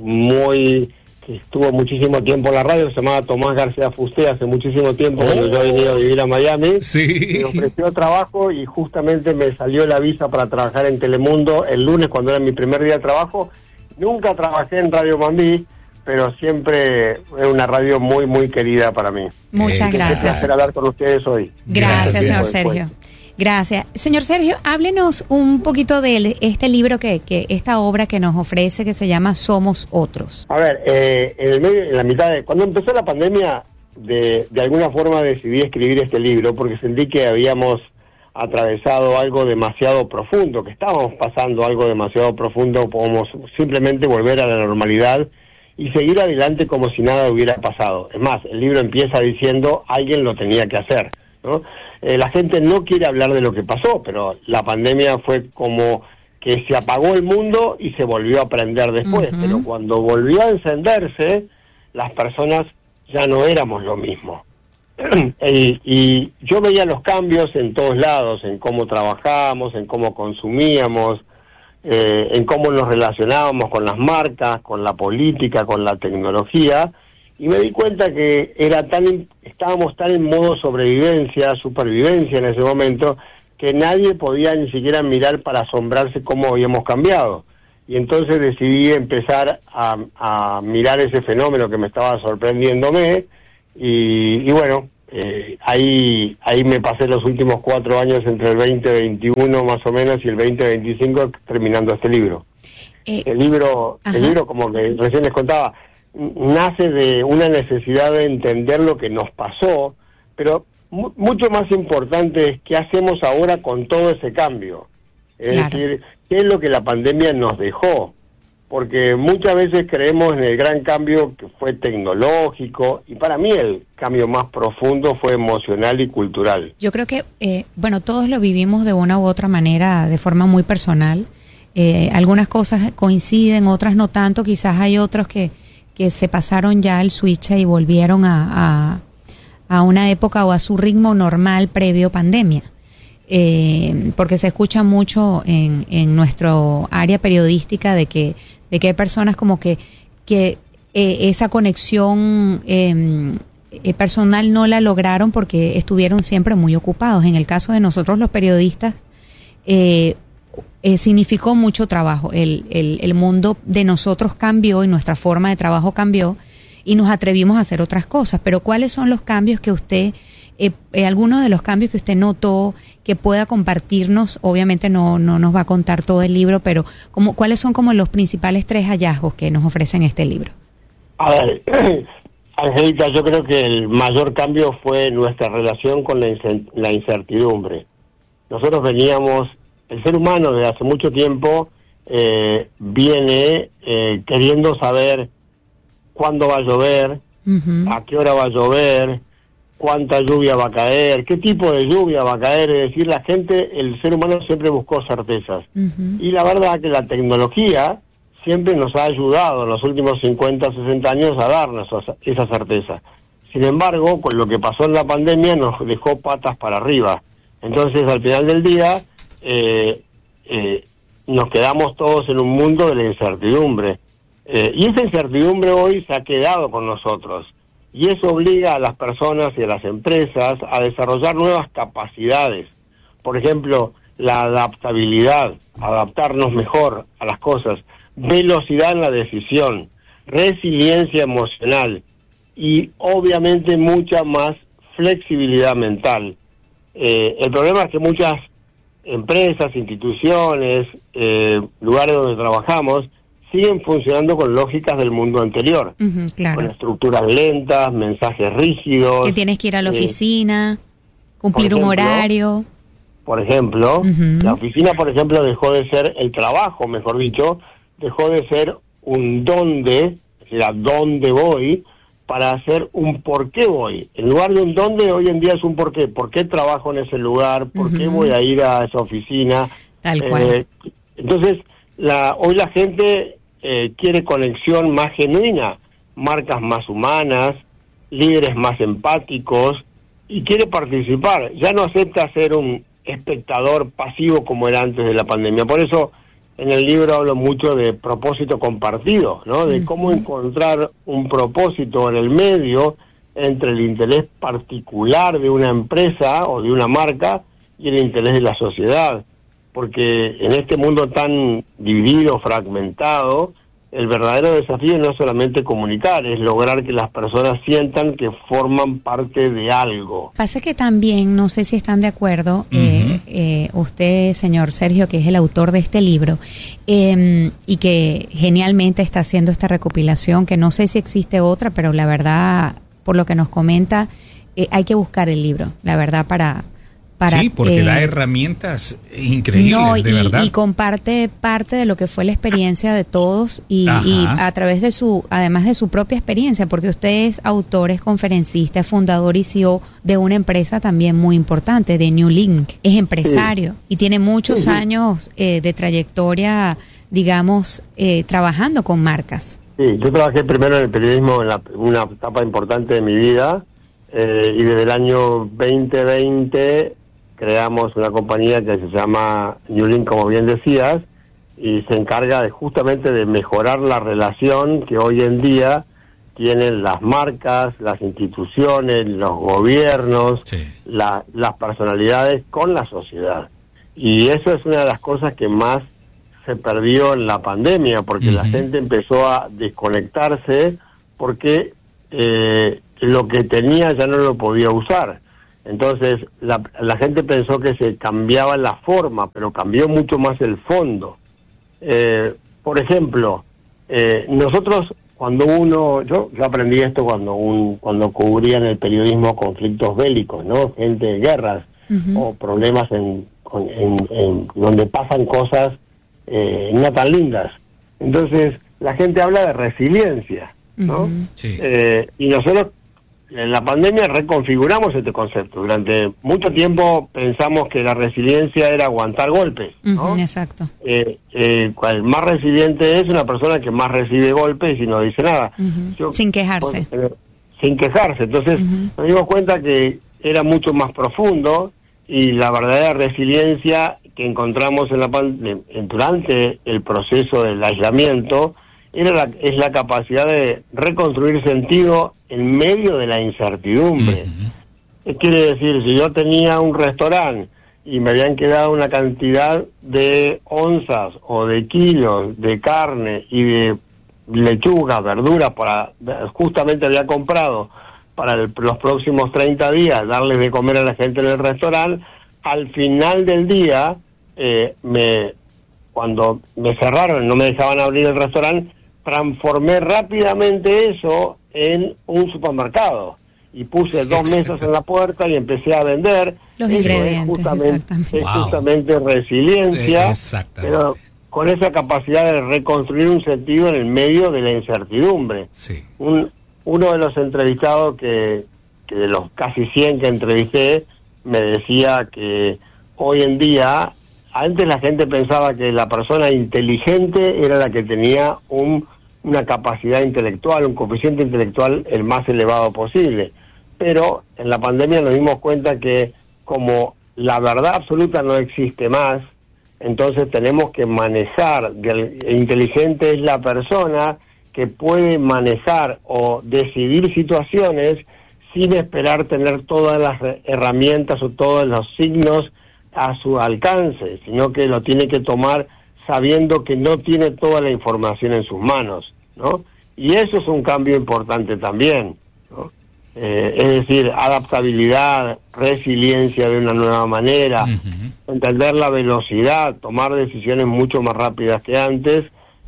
muy que estuvo muchísimo tiempo en la radio, se llamaba Tomás García Fusté, hace muchísimo tiempo, oh. cuando yo he venido a vivir a Miami. Sí. Me ofreció trabajo y justamente me salió la visa para trabajar en Telemundo el lunes, cuando era mi primer día de trabajo. Nunca trabajé en Radio Mambí, pero siempre es una radio muy, muy querida para mí. Muchas eh, gracias. Es un placer hablar con ustedes hoy. Gracias, gracias señor Sergio. Gracias. Señor Sergio, háblenos un poquito de este libro, que, que esta obra que nos ofrece, que se llama Somos Otros. A ver, eh, en, el medio, en la mitad de... Cuando empezó la pandemia, de, de alguna forma decidí escribir este libro, porque sentí que habíamos atravesado algo demasiado profundo, que estábamos pasando algo demasiado profundo, como simplemente volver a la normalidad y seguir adelante como si nada hubiera pasado. Es más, el libro empieza diciendo, alguien lo tenía que hacer, ¿no? Eh, la gente no quiere hablar de lo que pasó, pero la pandemia fue como que se apagó el mundo y se volvió a prender después. Uh-huh. Pero cuando volvió a encenderse, las personas ya no éramos lo mismo. y, y yo veía los cambios en todos lados, en cómo trabajábamos, en cómo consumíamos, eh, en cómo nos relacionábamos con las marcas, con la política, con la tecnología, y me di cuenta que era tan estábamos tan en modo sobrevivencia, supervivencia en ese momento, que nadie podía ni siquiera mirar para asombrarse cómo habíamos cambiado. Y entonces decidí empezar a, a mirar ese fenómeno que me estaba sorprendiéndome, y, y bueno, eh, ahí ahí me pasé los últimos cuatro años entre el veinte veintiuno más o menos y el veinte veinticinco terminando este libro. Eh, el libro, el libro, como que recién les contaba, nace de una necesidad de entender lo que nos pasó, pero mu- mucho más importante es qué hacemos ahora con todo ese cambio. Es claro. decir, qué es lo que la pandemia nos dejó. Porque muchas veces creemos en el gran cambio que fue tecnológico, y para mí el cambio más profundo fue emocional y cultural. Yo creo que, eh, bueno, todos lo vivimos de una u otra manera, de forma muy personal. Eh, algunas cosas coinciden, otras no tanto. Quizás hay otros que, que se pasaron ya el switch y volvieron a, a, a una época o a su ritmo normal previo pandemia. Eh, porque se escucha mucho en, en nuestro área periodística de que de que hay personas como que que eh, esa conexión eh, eh, personal no la lograron porque estuvieron siempre muy ocupados. En el caso de nosotros los periodistas eh, eh, significó mucho trabajo. El, el, el mundo de nosotros cambió y nuestra forma de trabajo cambió y nos atrevimos a hacer otras cosas. Pero ¿cuáles son los cambios que usted Eh, eh, algunos de los cambios que usted notó que pueda compartirnos? Obviamente no no nos va a contar todo el libro, pero como, ¿cuáles son como los principales tres hallazgos que nos ofrecen este libro? A ver, Angélica, yo creo que el mayor cambio fue nuestra relación con la, incer- la incertidumbre. Nosotros veníamos, el ser humano desde hace mucho tiempo eh, viene eh, queriendo saber cuándo va a llover, uh-huh. a qué hora va a llover, cuánta lluvia va a caer, qué tipo de lluvia va a caer. Es decir, la gente, el ser humano siempre buscó certezas. Uh-huh. Y la verdad que la tecnología siempre nos ha ayudado en los últimos cincuenta, sesenta años a darnos esa certeza. Sin embargo, con lo que pasó en la pandemia nos dejó patas para arriba. Entonces, al final del día, eh, eh, nos quedamos todos en un mundo de la incertidumbre. Eh, y esa incertidumbre hoy se ha quedado con nosotros. Y eso obliga a las personas y a las empresas a desarrollar nuevas capacidades. Por ejemplo, la adaptabilidad, adaptarnos mejor a las cosas, velocidad en la decisión, resiliencia emocional y obviamente mucha más flexibilidad mental. Eh, el problema es que muchas empresas, instituciones, eh, lugares donde trabajamos, siguen funcionando con lógicas del mundo anterior, uh-huh, claro. con estructuras lentas, mensajes rígidos. Que tienes que ir a la oficina, eh, cumplir ejemplo, un horario. Por ejemplo, uh-huh. la oficina, por ejemplo, dejó de ser, el trabajo, mejor dicho, dejó de ser un dónde, es decir, a dónde voy, para hacer un por qué voy. En lugar de un dónde, hoy en día es un por qué. ¿Por qué trabajo en ese lugar? ¿Por uh-huh. qué voy a ir a esa oficina? Tal cual. Eh, entonces, la, hoy la gente eh, quiere conexión más genuina, marcas más humanas, líderes más empáticos, y quiere participar. Ya no acepta ser un espectador pasivo como era antes de la pandemia. Por eso en el libro hablo mucho de propósito compartido, ¿no? De cómo encontrar un propósito en el medio entre el interés particular de una empresa o de una marca y el interés de la sociedad. Porque en este mundo tan dividido, fragmentado, el verdadero desafío no es solamente comunicar, es lograr que las personas sientan que forman parte de algo. Pasa que también, no sé si están de acuerdo, uh-huh. eh, eh, usted, señor Sergio, que es el autor de este libro, eh, y que genialmente está haciendo esta recopilación, que no sé si existe otra, pero la verdad, por lo que nos comenta, eh, hay que buscar el libro, la verdad, para... Para, sí, porque eh, da herramientas increíbles, no, y, de verdad. Y comparte parte de lo que fue la experiencia de todos y, y a través de su, además de su propia experiencia, porque usted es autor, es conferencista, es fundador y C E O de una empresa también muy importante, de New Link. Es empresario sí. y tiene muchos sí, sí. años eh, de trayectoria, digamos, eh, trabajando con marcas. Sí, yo trabajé primero en el periodismo en la, una etapa importante de mi vida eh, y desde el año veinte veinte creamos una compañía que se llama Newlink, como bien decías, y se encarga de justamente de mejorar la relación que hoy en día tienen las marcas, las instituciones, los gobiernos, sí. la, las personalidades con la sociedad. Y eso es una de las cosas que más se perdió en la pandemia, porque uh-huh. la gente empezó a desconectarse porque eh, lo que tenía ya no lo podía usar. Entonces la, la gente pensó que se cambiaba la forma, pero cambió mucho más el fondo. Eh, por ejemplo, eh, nosotros cuando uno, yo, yo aprendí esto cuando un cuando cubría en el periodismo conflictos bélicos, ¿no? Gente de guerras uh-huh. o problemas en, en, en donde pasan cosas eh, no tan lindas. Entonces la gente habla de resiliencia, ¿no? Uh-huh. Sí. Eh, y nosotros en la pandemia reconfiguramos este concepto. Durante mucho tiempo pensamos que la resiliencia era aguantar golpes, ¿no? Uh-huh, exacto. Eh, eh, el más resiliente es una persona que más recibe golpes y no dice nada. Uh-huh. Yo, sin quejarse. Pues, eh, sin quejarse. Entonces uh-huh. nos dimos cuenta que era mucho más profundo y la verdadera resiliencia que encontramos en la pan- durante el proceso del aislamiento era la, es la capacidad de reconstruir sentido en medio de la incertidumbre. Uh-huh. Quiere decir, si yo tenía un restaurante y me habían quedado una cantidad de onzas o de kilos de carne y de lechuga, verduras, para justamente había comprado para el, los próximos treinta días, darles de comer a la gente en el restaurante, al final del día, eh, me cuando me cerraron, no me dejaban abrir el restaurante, transformé rápidamente eso en un supermercado y puse dos Exacto. mesas en la puerta y empecé a vender. Los eso ingredientes, es justamente, exactamente. Es Wow. justamente resiliencia, Exactamente. pero con esa capacidad de reconstruir un sentido en el medio de la incertidumbre. Sí. Un, uno de los entrevistados que, que de los casi cien que entrevisté me decía que hoy en día, antes la gente pensaba que la persona inteligente era la que tenía un, una capacidad intelectual, un coeficiente intelectual el más elevado posible. Pero en la pandemia nos dimos cuenta que como la verdad absoluta no existe más, entonces tenemos que manejar, el inteligente es la persona que puede manejar o decidir situaciones sin esperar tener todas las herramientas o todos los signos a su alcance, sino que lo tiene que tomar sabiendo que no tiene toda la información en sus manos, ¿no? Y eso es un cambio importante también, ¿no? Eh, es decir, adaptabilidad, resiliencia de una nueva manera, uh-huh. entender la velocidad, tomar decisiones mucho más rápidas que antes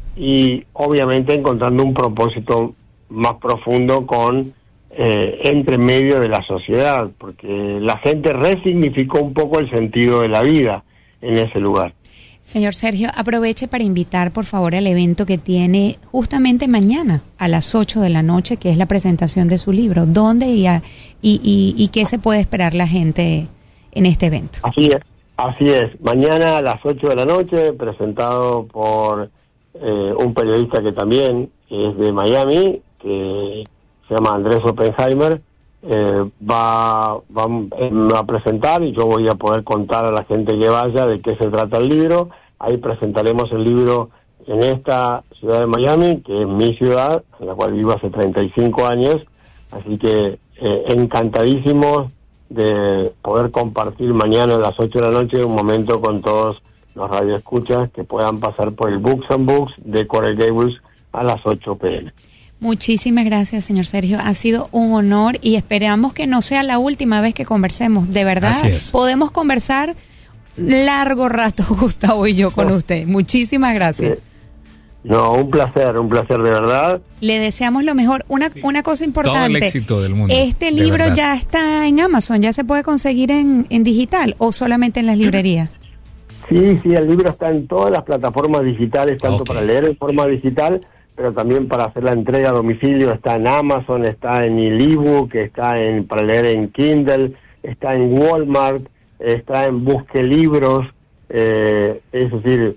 y obviamente encontrando un propósito más profundo con Eh, entre medio de la sociedad, porque la gente resignificó un poco el sentido de la vida en ese lugar. Señor Sergio, aproveche para invitar por favor al evento que tiene justamente mañana a las ocho de la noche, que es la presentación de su libro. ¿Dónde y, a, y, y, y qué se puede esperar la gente en este evento? Así es, así es. Mañana a las ocho de la noche, presentado por eh, un periodista que también es de Miami, que se llama Andrés Oppenheimer, eh, va, va a presentar y yo voy a poder contar a la gente que vaya de qué se trata el libro. Ahí presentaremos el libro en esta ciudad de Miami, que es mi ciudad, en la cual vivo hace treinta y cinco años, así que eh, encantadísimos de poder compartir mañana a las ocho de la noche un momento con todos los radioescuchas que puedan pasar por el Books and Books de Coral Gables a las ocho pm. Muchísimas gracias, señor Sergio. Ha sido un honor y esperamos que no sea la última vez que conversemos. De verdad, podemos conversar largo rato, Gustavo y yo, con usted. Muchísimas gracias. No, un placer, un placer de verdad. Le deseamos lo mejor. Una, sí. una cosa importante. Todo el éxito del mundo. Este libro ya está en Amazon, ya se puede conseguir en, en digital o solamente en las librerías. Sí, sí, el libro está en todas las plataformas digitales, tanto okay. para leer en forma digital, pero también para hacer la entrega a domicilio. Está en Amazon, está en el ebook, está en para leer en Kindle, está en Walmart, está en Busque Libros, eh, es decir,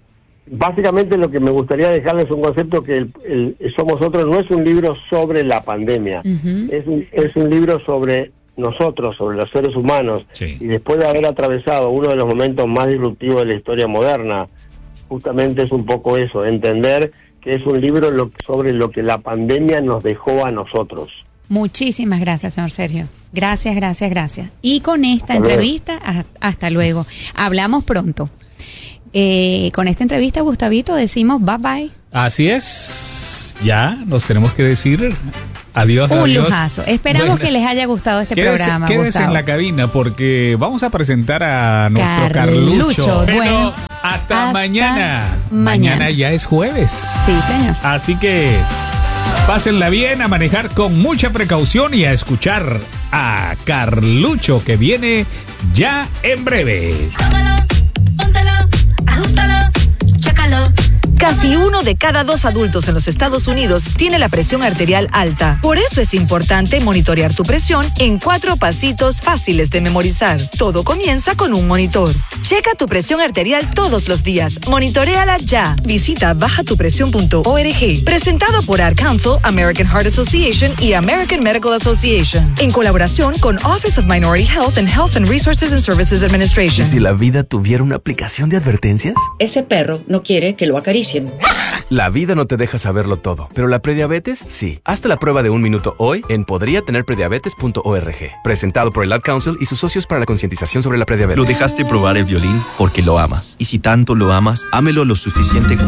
básicamente lo que me gustaría dejarles es un concepto que el, el Somos Otros no es un libro sobre la pandemia, uh-huh. es, un, es un libro sobre nosotros, sobre los seres humanos, sí. Y después de haber atravesado uno de los momentos más disruptivos de la historia moderna, justamente es un poco eso, entender que es un libro lo, sobre lo que la pandemia nos dejó a nosotros. Muchísimas gracias, señor Sergio. Gracias, gracias, gracias. Y con esta hasta entrevista, luego. hasta luego. Hablamos pronto. Eh, con esta entrevista, Gustavito, decimos bye bye. Así es. Ya nos tenemos que decir adiós. Un adiós. lujazo. Esperamos bueno, que les haya gustado este quédese, programa. Quédese Gustavo. en la cabina porque vamos a presentar a nuestro Carlucho. Carlucho. Pero bueno, hasta, hasta mañana. mañana. Mañana ya es jueves. Sí, señor. Así que pásenla bien, a manejar con mucha precaución y a escuchar a Carlucho, que viene ya en breve. Tómalo, póntalo, ajustalo, chécalo. Casi uno de cada dos adultos en los Estados Unidos tiene la presión arterial alta. Por eso es importante monitorear tu presión en cuatro pasitos fáciles de memorizar. Todo comienza con un monitor. Checa tu presión arterial todos los días. Monitoréala ya. Visita baja tu presión punto org. Presentado por Ad Council, American Heart Association y American Medical Association. En colaboración con Office of Minority Health and Health and Resources and Services Administration. ¿Y si la vida tuviera una aplicación de advertencias? Ese perro no quiere que lo acaricien. La vida no te deja saberlo todo, pero la prediabetes sí. Hazte la prueba de un minuto hoy en podría tener prediabetes punto org. Presentado por el Ad Council y sus socios para la concientización sobre la prediabetes. Lo dejaste probar el violín porque lo amas. Y si tanto lo amas, ámelo lo suficiente como